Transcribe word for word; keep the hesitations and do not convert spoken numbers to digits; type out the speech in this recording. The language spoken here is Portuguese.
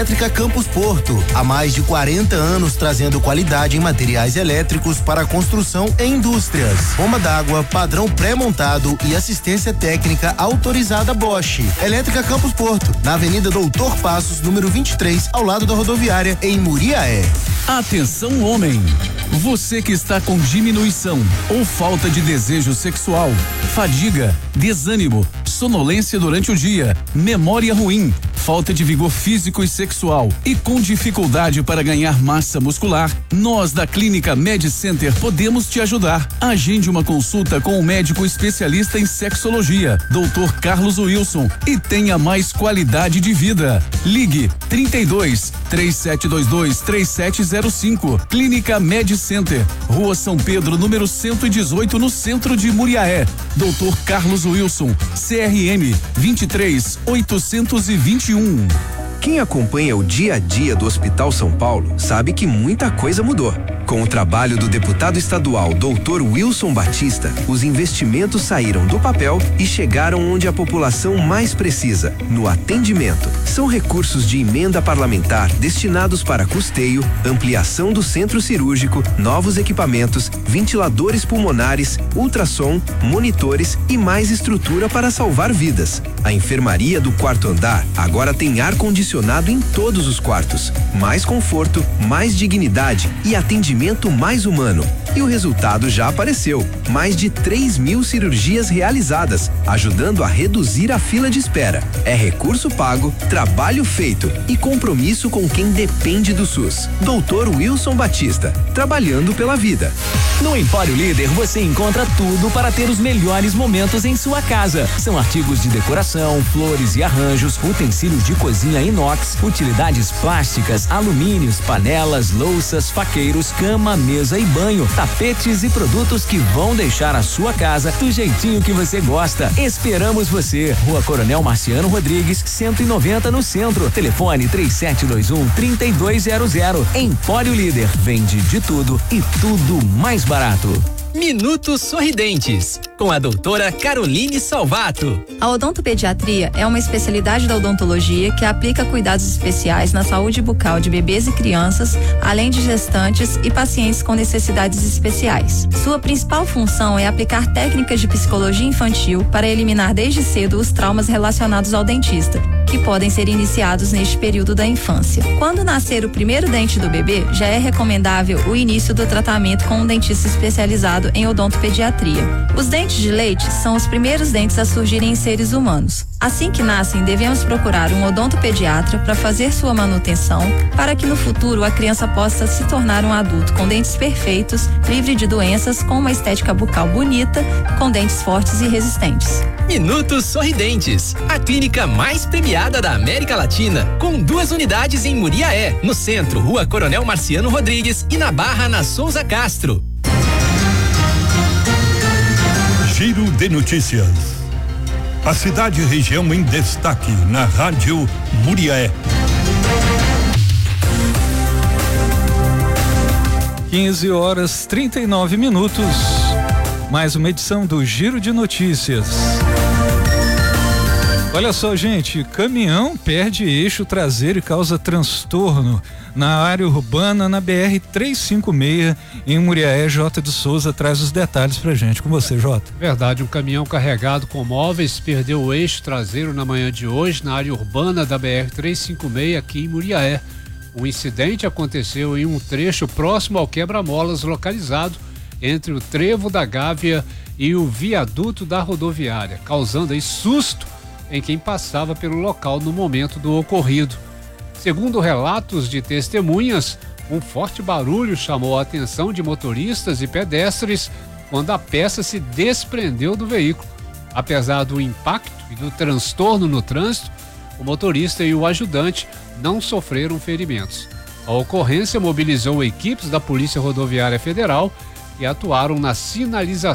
Elétrica Campos Porto, há mais de quarenta anos trazendo qualidade em materiais elétricos para construção e indústrias. Bomba d'água, padrão pré-montado e assistência técnica autorizada Bosch. Elétrica Campos Porto, na Avenida Doutor Passos, número vinte e três, ao lado da rodoviária, em Muriaé. Atenção, homem! Você que está com diminuição ou falta de desejo sexual, fadiga, desânimo, sonolência durante o dia, memória ruim, falta de vigor físico e sexual e com dificuldade para ganhar massa muscular, nós da Clínica Med Center podemos te ajudar. Agende uma consulta com o médico especialista em sexologia, doutor Carlos Wilson, e tenha mais qualidade de vida. Ligue trinta e dois, três sete dois dois, três sete zero cinco. Clínica Med Center, Rua São Pedro, número cento e dezoito, no centro de Muriaé. doutor Carlos Wilson, C R M vinte e três, oitocentos e vinte e um. Quem acompanha o dia a dia do Hospital São Paulo sabe que muita coisa mudou. Com o trabalho do deputado estadual doutor Wilson Batista, os investimentos saíram do papel e chegaram onde a população mais precisa, no atendimento. São recursos de emenda parlamentar destinados para custeio, ampliação do centro cirúrgico, novos equipamentos, ventiladores pulmonares, ultrassom, monitores e mais estrutura para salvar vidas. A enfermaria do quarto andar agora tem ar-condicionado em todos os quartos, mais conforto, mais dignidade e atendimento mais humano. E o resultado já apareceu. Mais de três mil cirurgias realizadas, ajudando a reduzir a fila de espera. É recurso pago, trabalho feito e compromisso com quem depende do SUS. doutor Wilson Batista, trabalhando pela vida. No Empório Líder você encontra tudo para ter os melhores momentos em sua casa. São artigos de decoração, flores e arranjos, utensílios de cozinha inox, utilidades plásticas, alumínios, panelas, louças, faqueiros, cama, mesa e banho, tapetes e produtos que vão deixar a sua casa do jeitinho que você gosta. Esperamos você. Rua Coronel Marciano Rodrigues, cento e noventa, no centro. Telefone três sete dois um, três dois zero zero. Empório Líder, vende de tudo e tudo mais barato. Minutos Sorridentes, com a doutora Caroline Salvato. A odontopediatria é uma especialidade da odontologia que aplica cuidados especiais na saúde bucal de bebês e crianças, além de gestantes e pacientes com necessidades especiais. Sua principal função é aplicar técnicas de psicologia infantil para eliminar desde cedo os traumas relacionados ao dentista, que podem ser iniciados neste período da infância. Quando nascer o primeiro dente do bebê, já é recomendável o início do tratamento com um dentista especializado em odontopediatria. Os dentes de leite são os primeiros dentes a surgirem em seres humanos. Assim que nascem, devemos procurar um odontopediatra para fazer sua manutenção, para que no futuro a criança possa se tornar um adulto com dentes perfeitos, livre de doenças, com uma estética bucal bonita, com dentes fortes e resistentes. Minutos Sorridentes, a clínica mais premiada da América Latina, com duas unidades em Muriaé, no centro, Rua Coronel Marciano Rodrigues, e na Barra, na Souza Castro. Giro de notícias. A cidade e região em destaque na Rádio Muriaé. quinze horas trinta e nove minutos. Mais uma edição do Giro de Notícias. Olha só, gente, caminhão perde eixo traseiro e causa transtorno na área urbana na B R trezentos e cinquenta e seis em Muriaé. Jota de Souza traz os detalhes pra gente. Com você, Jota. Verdade, um caminhão carregado com móveis perdeu o eixo traseiro na manhã de hoje na área urbana da B R trezentos e cinquenta e seis aqui em Muriaé. O incidente aconteceu em um trecho próximo ao quebra-molas localizado entre o Trevo da Gávea e o viaduto da rodoviária, causando aí susto em quem passava pelo local no momento do ocorrido. Segundo relatos de testemunhas, um forte barulho chamou a atenção de motoristas e pedestres quando a peça se desprendeu do veículo. Apesar do impacto e do transtorno no trânsito, o motorista e o ajudante não sofreram ferimentos. A ocorrência mobilizou equipes da Polícia Rodoviária Federal que atuaram na sinalização